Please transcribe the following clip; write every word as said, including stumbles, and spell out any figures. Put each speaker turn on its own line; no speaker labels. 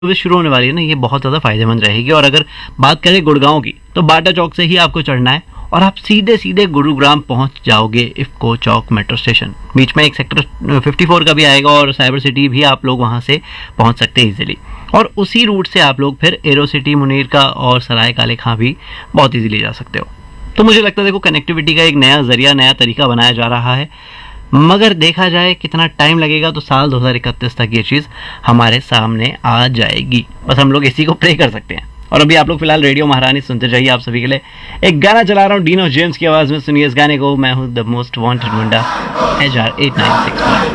Service शुरू होने वाली है ना, ये बहुत ज़्यादा फायदेमंद रहेगी। और अगर बात करें गुड़गांव की, तो बाटा चौक से ही आपको चढ़ना है और आप सीधे सीधे गुरुग्राम पहुंच जाओगे इफ्को चौक मेट्रो स्टेशन। बीच में एक सेक्टर चौवन का भी आएगा और साइबर सिटी भी आप लोग वहां से पहुंच सकते हैं इजीली। और उसी रूट से आप लोग फिर एरो सिटी, मुनीर का और सराय काले खां भी बहुत इजीली जा सकते हो। तो मुझे लगता है देखो, कनेक्टिविटी का एक नया जरिया, नया तरीका बनाया जा रहा है। मगर देखा जाए कितना टाइम लगेगा, तो साल दो हज़ार इकतीस तक ये चीज़ हमारे सामने आ जाएगी। बस हम लोग इसी को प्रे कर सकते हैं। और अभी आप लोग फिलहाल रेडियो महारानी सुनते जाइए। आप सभी के लिए एक गाना चला रहा हूँ डीनो जेम्स की आवाज़ में। सुनिए इस गाने को। मैं हूँ the most wanted Munda, H R eight nine six.